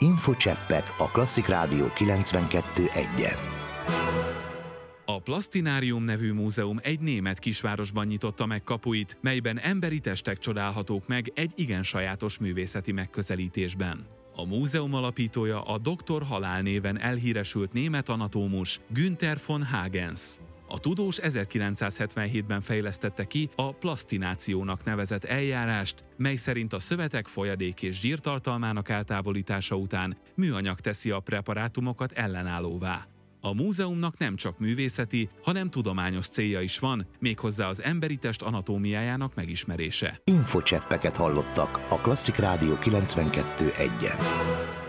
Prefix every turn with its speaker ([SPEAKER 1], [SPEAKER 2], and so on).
[SPEAKER 1] Infocseppek a Klasszik Rádió 92.1-en.
[SPEAKER 2] A Plasztinárium nevű múzeum egy német kisvárosban nyitotta meg kapuit, melyben emberi testek csodálhatók meg egy igen sajátos művészeti megközelítésben. A múzeum alapítója a Dr. Halál néven elhíresült német anatómus Günther von Hagens. A tudós 1977-ben fejlesztette ki a plasztinációnak nevezett eljárást, mely szerint a szövetek folyadék és zsírtartalmának eltávolítása után műanyag teszi a preparátumokat ellenállóvá. A múzeumnak nem csak művészeti, hanem tudományos célja is van, méghozzá az emberi test anatómiájának megismerése.
[SPEAKER 1] Infocseppeket hallottak a Klasszik Rádió 92.1-en.